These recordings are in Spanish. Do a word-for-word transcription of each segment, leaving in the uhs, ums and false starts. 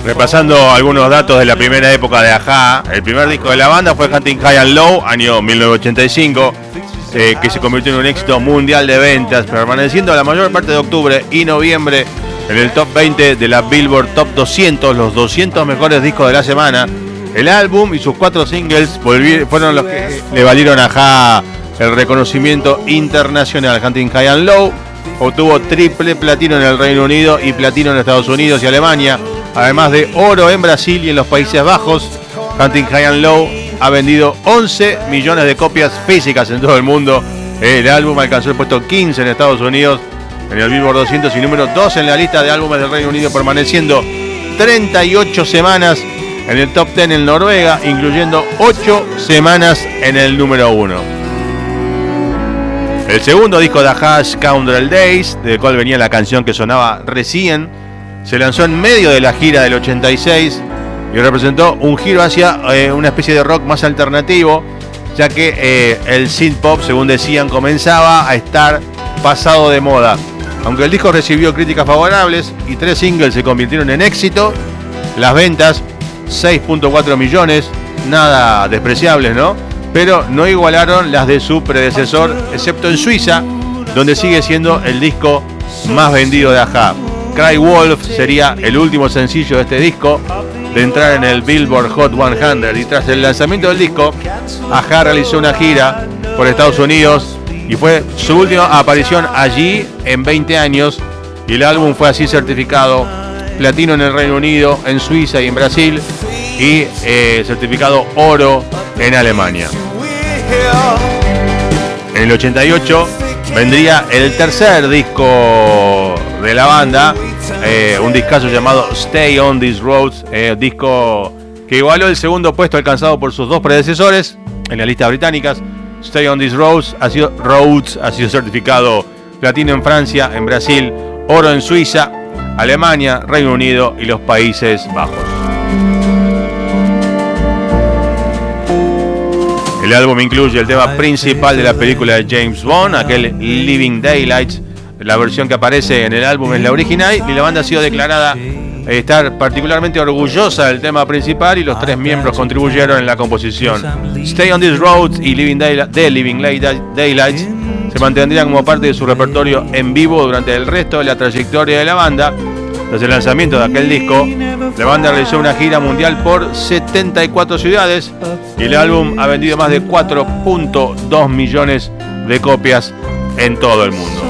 Repasando algunos datos de la primera época de Ajá, el primer disco de la banda fue Hunting High and Low, año mil novecientos ochenta y cinco, eh, que se convirtió en un éxito mundial de ventas, permaneciendo la mayor parte de octubre y noviembre en el top veinte de la Billboard Top doscientos, los doscientos mejores discos de la semana. El álbum y sus cuatro singles volvieron, fueron los que le valieron a Ajá el reconocimiento internacional. Hunting High and Low obtuvo triple platino en el Reino Unido y platino en Estados Unidos y Alemania, además de oro en Brasil y en los Países Bajos. Hunting High and Low ha vendido once millones de copias físicas en todo el mundo. El álbum alcanzó el puesto quince en Estados Unidos en el Billboard doscientos y número dos en la lista de álbumes del Reino Unido, permaneciendo treinta y ocho semanas en el top diez en Noruega, incluyendo ocho semanas en el número uno. El segundo disco de Ajá, Scoundrel Days, del cual venía la canción que sonaba recién, se lanzó en medio de la gira del ochenta y seis y representó un giro hacia eh, una especie de rock más alternativo, ya que eh, el synth pop, según decían, comenzaba a estar pasado de moda. Aunque el disco recibió críticas favorables y tres singles se convirtieron en éxito, las ventas, seis punto cuatro millones, nada despreciables, ¿no? Pero no igualaron las de su predecesor, excepto en Suiza, donde sigue siendo el disco más vendido de Ajá. Cry Wolf sería el último sencillo de este disco de entrar en el Billboard Hot cien, y tras el lanzamiento del disco, Ajá realizó una gira por Estados Unidos y fue su última aparición allí en veinte años, y el álbum fue así certificado platino en el Reino Unido, en Suiza y en Brasil, y eh, certificado oro en Alemania. En el ochenta y ocho vendría el tercer disco de la banda, eh, un discazo llamado Stay on These Roads, eh, disco que igualó el segundo puesto alcanzado por sus dos predecesores en las listas británicas. Stay on These Roads ha sido, Roads ha sido certificado platino en Francia, en Brasil, oro en Suiza, Alemania, Reino Unido y los Países Bajos. El álbum incluye el tema principal de la película de James Bond, aquel Living Daylights. La versión que aparece en el álbum es la original y la banda ha sido declarada estar particularmente orgullosa del tema principal, y los tres miembros contribuyeron en la composición. Stay on These Roads y Living Daylight, The Living Daylights se mantendrían como parte de su repertorio en vivo durante el resto de la trayectoria de la banda. Tras el lanzamiento de aquel disco, la banda realizó una gira mundial por setenta y cuatro ciudades y el álbum ha vendido más de cuatro punto dos millones de copias en todo el mundo.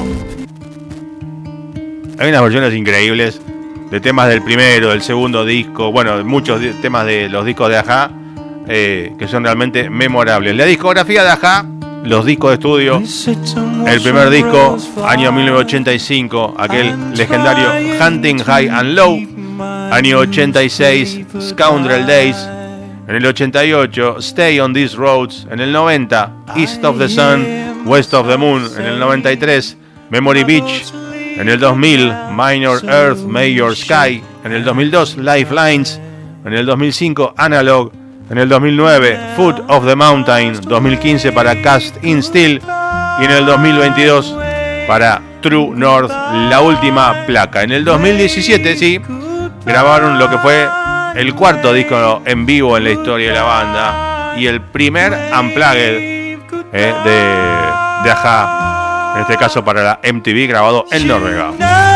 Hay unas versiones increíbles de temas del primero, del segundo disco, bueno, muchos temas de los discos de Ajá eh, que son realmente memorables. La discografía de Ajá, los discos de estudio, el primer disco, año mil novecientos ochenta y cinco, aquel legendario Hunting High and Low, año ochenta y seis, Scoundrel Days, en el ochenta y ocho, Stay on These Roads, en el noventa, East of the Sun, West of the Moon, en el noventa y tres, Memory Beach, en el dos mil, Minor Earth, Major Sky, en el dos mil dos, Lifelines, en el dos mil cinco, Analog, en el dos mil nueve, Foot of the Mountain, dos mil quince para Cast in Steel y en el dos mil veintidós para True North, la última placa. En el dos mil diecisiete, sí, grabaron lo que fue el cuarto disco en vivo en la historia de la banda y el primer Unplugged eh, de, de Ajá, en este caso para la M T V, grabado en Noruega.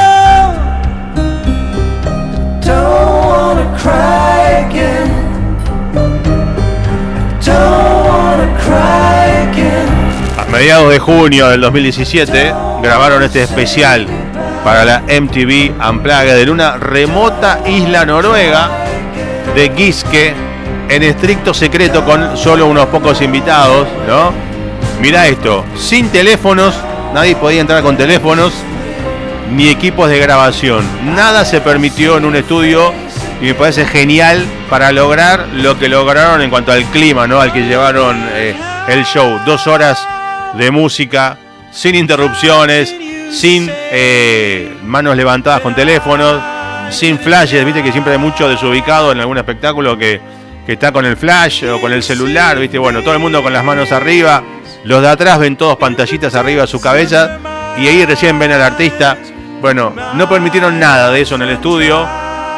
A mediados de junio del dos mil diecisiete grabaron este especial para la M T V Unplugged en una remota isla noruega de Giske, en estricto secreto, con solo unos pocos invitados, ¿no? Mirá esto, sin teléfonos, nadie podía entrar con teléfonos ni equipos de grabación, nada se permitió en un estudio, y me parece genial para lograr lo que lograron en cuanto al clima, ¿no? Al que llevaron eh, el show. Dos horas de música, sin interrupciones, sin eh, manos levantadas con teléfonos, sin flashes, viste que siempre hay mucho desubicado en algún espectáculo que, que está con el flash o con el celular, viste, bueno, todo el mundo con las manos arriba, los de atrás ven todos pantallitas arriba de su cabeza y ahí recién ven al artista. Bueno, no permitieron nada de eso en el estudio.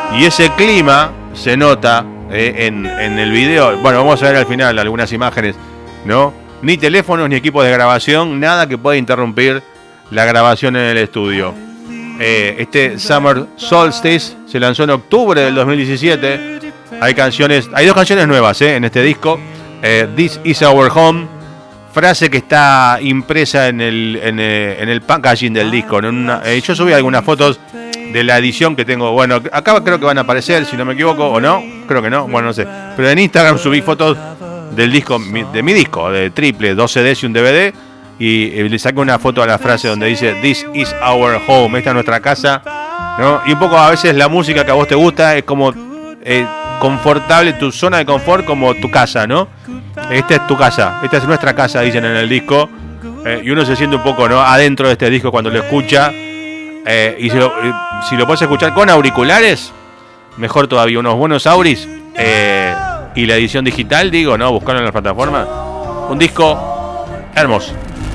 Y ese clima se nota eh, en, en el video. Bueno, vamos a ver al final algunas imágenes, ¿no? Ni teléfonos ni equipos de grabación, nada que pueda interrumpir la grabación en el estudio. Eh, este Summer Solstice se lanzó en octubre del dos mil diecisiete. Hay canciones, hay dos canciones nuevas eh, en este disco. Eh, This Is Our Home, frase que está impresa en el, en el, en el packaging del disco. En una, eh, yo subí algunas fotos de la edición que tengo. Bueno, acá creo que van a aparecer, si no me equivoco, o no, creo que no, bueno, no sé. Pero en Instagram subí fotos del disco, de mi disco, de triple, dos C Ds y un D V D. Y le saqué una foto a la frase donde dice This is our home, esta es nuestra casa, ¿no? Y un poco a veces la música que a vos te gusta es como eh, confortable, tu zona de confort como tu casa, ¿no? Esta es tu casa, esta es nuestra casa, dicen en el disco. Eh, y uno se siente un poco, ¿no?, adentro de este disco cuando lo escucha. Eh, y si lo, eh, si lo puedes escuchar con auriculares, mejor todavía, unos buenos auris. Eh, y la edición digital, digo, ¿no? Buscarlo en las plataformas. Un disco hermoso.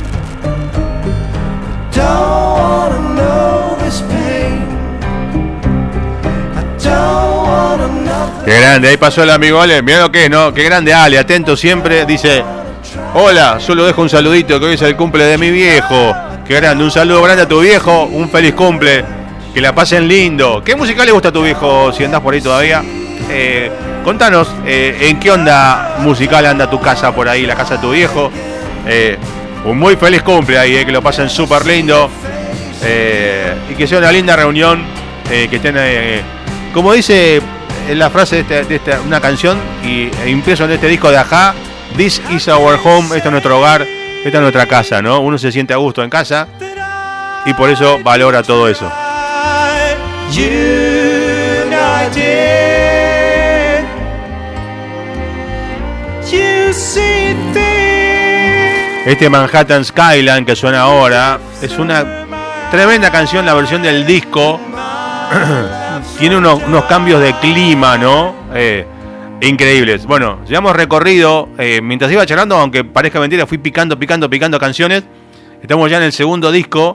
Qué grande, ahí pasó el amigo Ale, mirá lo que es, ¿no? Qué grande Ale, atento siempre, dice: hola, solo dejo un saludito que hoy es el cumple de mi viejo. Qué grande, un saludo grande a tu viejo, un feliz cumple, que la pasen lindo. ¿Qué música le gusta a tu viejo si andás por ahí todavía? Eh, contanos, eh, ¿en qué onda musical anda tu casa por ahí, la casa de tu viejo? Eh, un muy feliz cumple ahí, eh, que lo pasen súper lindo. Eh, y que sea una linda reunión, eh, que estén, eh, como dice la frase de, este, de esta, una canción y e impreso en este disco de Ajá: This is our home, este es nuestro hogar, esta es nuestra casa, ¿no? Uno se siente a gusto en casa y por eso valora todo eso. Este Manhattan Skyline que suena ahora es una tremenda canción, la versión del disco. Tiene unos, unos cambios de clima, ¿no? Eh, increíbles. Bueno, ya hemos recorrido, eh, mientras iba charlando, aunque parezca mentira, fui picando, picando, picando canciones. Estamos ya en el segundo disco.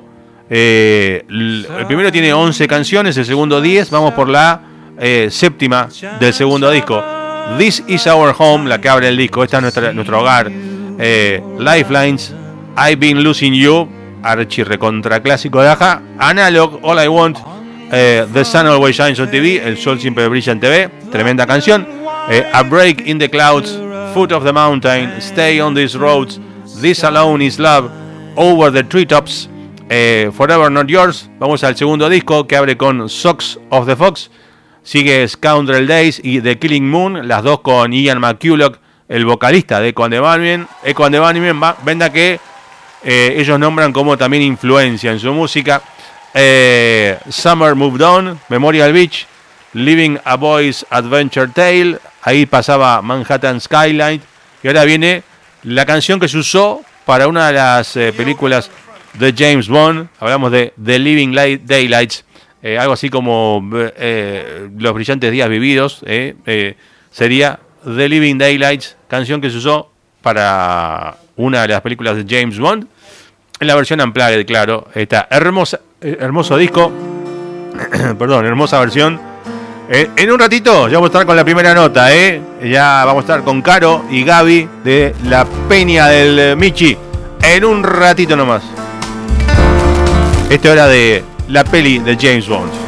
Eh, el, el primero tiene once canciones, el segundo diez. Vamos por la eh, séptima del segundo disco. This is our home, la que abre el disco. Este es nuestra, nuestro hogar. Eh, Lifelines, I've been losing you, archi recontra clásico de Aja. Analog, All I Want, eh, The Sun Always Shines on T V, El Sol Siempre Brilla en T V, tremenda canción. eh, A Break in the Clouds, Foot of the Mountain, Stay on These Roads, This Alone is Love, Over the Treetops, eh, Forever Not Yours. Vamos al segundo disco que abre con Socks of the Fox. Sigue Scoundrel Days y The Killing Moon, las dos con Ian McCulloch, el vocalista de Echo and the Bunnymen. Echo and the Bunnymen, banda que eh, ellos nombran como también influencia en su música. Eh, Summer Moved On, Memorial Beach, Living a Boy's Adventure Tale. Ahí pasaba Manhattan Skyline. Y ahora viene la canción que se usó para una de las eh, películas de James Bond. Hablamos de The Living Light Daylights. Eh, algo así como eh, Los Brillantes Días Vividos. Eh, eh, sería The Living Daylights, canción que se usó para una de las películas de James Bond. En la versión unplugged, claro. Esta hermosa, hermoso disco. Perdón, hermosa versión. Eh, en un ratito ya vamos a estar con la primera nota, ¿eh? Ya vamos a estar con Caro y Gaby de la Peña del Michi. En un ratito nomás. Esta hora de la peli de James Bond.